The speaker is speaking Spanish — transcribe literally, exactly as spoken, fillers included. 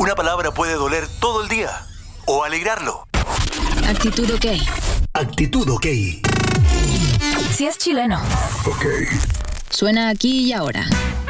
Una palabra puede doler todo el día o alegrarlo. Actitud OK. Actitud OK. Si es chileno. OK. Suena aquí y ahora.